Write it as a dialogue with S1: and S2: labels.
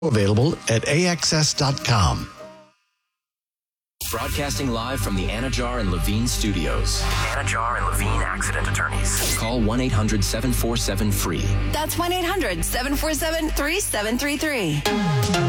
S1: Available at AXS.com.
S2: Broadcasting live from the Anajar and Levine studios. Anajar and Levine accident attorneys. Call 1-800-747-FREE.
S3: That's 1-800-747-3733.